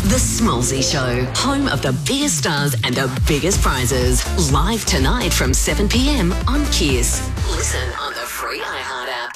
The Smallsy Show, home of the biggest stars and the biggest prizes. Live tonight from 7 p.m. on Kiss. Listen on the free iHeart app.